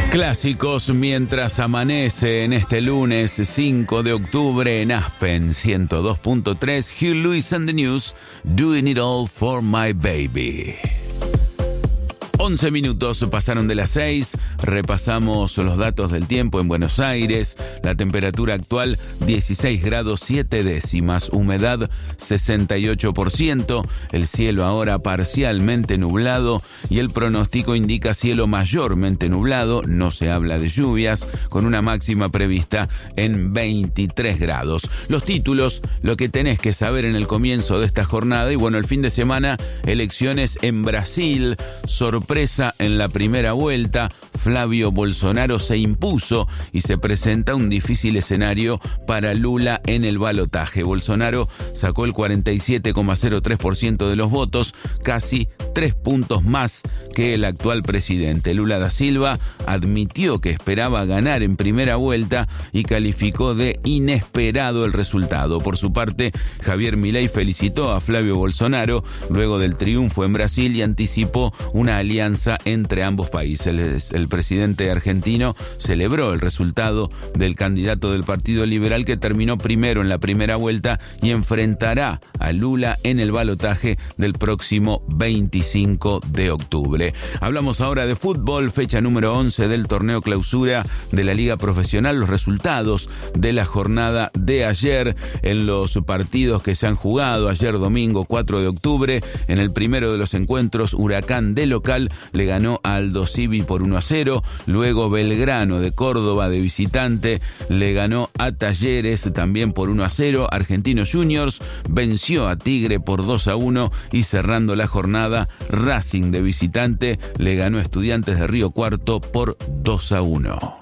Clásicos mientras amanece en este lunes 5 de octubre en Aspen 102.3. Hugh Lewis and the News, Doing It All for My Baby. 11 minutos pasaron de las 6, repasamos los datos del tiempo en Buenos Aires, la temperatura actual 16 grados 7 décimas, humedad 68%, el cielo ahora parcialmente nublado y el pronóstico indica cielo mayormente nublado, no se habla de lluvias, con una máxima prevista en 23 grados. Los títulos, lo que tenés que saber en el comienzo de esta jornada y bueno, el fin de semana, elecciones en Brasil, sorpresa en la primera vuelta, Flavio Bolsonaro se impuso y se presenta un difícil escenario para Lula en el balotaje. Bolsonaro sacó el 47,03% de los votos, casi 3 puntos más que el actual presidente. Lula da Silva admitió que esperaba ganar en primera vuelta y calificó de inesperado el resultado. Por su parte, Javier Milei felicitó a Flavio Bolsonaro luego del triunfo en Brasil y anticipó una alianza entre ambos países. El presidente argentino celebró el resultado del candidato del Partido Liberal que terminó primero en la primera vuelta y enfrentará a Lula en el balotaje del próximo 25 de octubre. Hablamos ahora de fútbol, fecha número 11 del torneo clausura de la Liga Profesional. Los resultados de la jornada de ayer en los partidos que se han jugado. Ayer domingo 4 de octubre, en el primero de los encuentros, Huracán de local le ganó a Aldosivi por 1-0, luego Belgrano de Córdoba de visitante le ganó a Talleres también por 1-0, Argentinos Juniors venció a Tigre por 2-1 y cerrando la jornada, Racing de visitante le ganó a Estudiantes de Río Cuarto por 2-1.